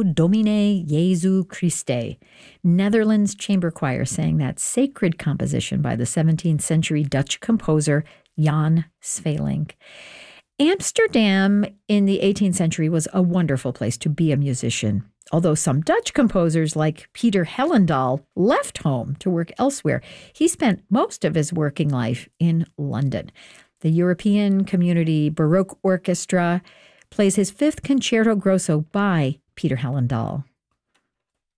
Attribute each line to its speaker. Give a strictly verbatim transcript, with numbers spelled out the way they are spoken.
Speaker 1: Domine Jesu Christe. Netherlands Chamber Choir sang that sacred composition by the seventeenth century Dutch composer Jan Sweelinck. Amsterdam in the eighteenth century was a wonderful place to be a musician, although some Dutch composers like Peter Hellendaal left home to work elsewhere. He spent most of his working life in London. The European Community Baroque Orchestra plays his fifth Concerto Grosso by Peter Hellendaal.